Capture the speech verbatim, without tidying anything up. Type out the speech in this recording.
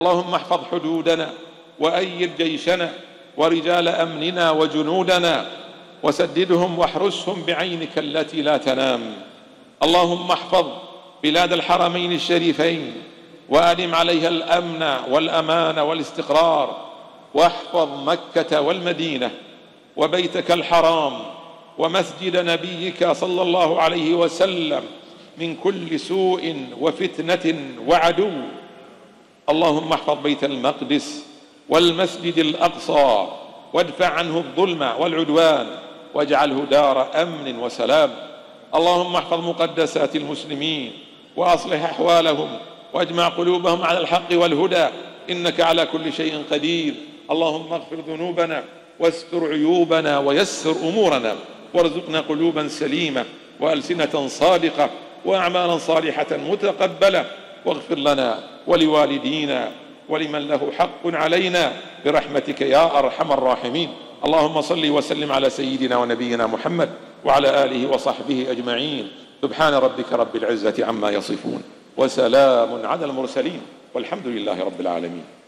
اللهم احفظ حدودنا وأيد جيشنا ورجال أمننا وجنودنا وسددهم واحرسهم بعينك التي لا تنام. اللهم احفظ بلاد الحرمين الشريفين وأدم عليها الأمن والأمان والاستقرار، واحفظ مكة والمدينة وبيتك الحرام ومسجد نبيك صلى الله عليه وسلم من كل سوء وفتنة وعدو. اللهم احفظ بيت المقدس والمسجد الأقصى وادفع عنه الظلم والعدوان واجعله دار أمن وسلام. اللهم احفظ مقدسات المسلمين وأصلح أحوالهم واجمع قلوبهم على الحق والهدى، إنك على كل شيء قدير. اللهم اغفر ذنوبنا واستر عيوبنا ويسر أمورنا، وارزقنا قلوبا سليمة وألسنة صادقة وأعمالا صالحة متقبلة، واغفر لنا ولوالدينا ولمن له حق علينا برحمتك يا أرحم الراحمين. اللهم صل وسلم على سيدنا ونبينا محمد وعلى آله وصحبه أجمعين. سبحان ربك رب العزة عما يصفون وسلام على المرسلين والحمد لله رب العالمين.